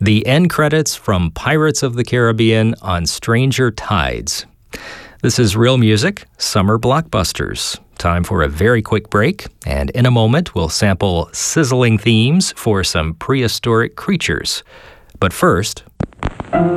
The end credits from Pirates of the Caribbean on Stranger Tides. This is Real Music, Summer Blockbusters. Time for a very quick break, and in a moment we'll sample sizzling themes for some prehistoric creatures. But first...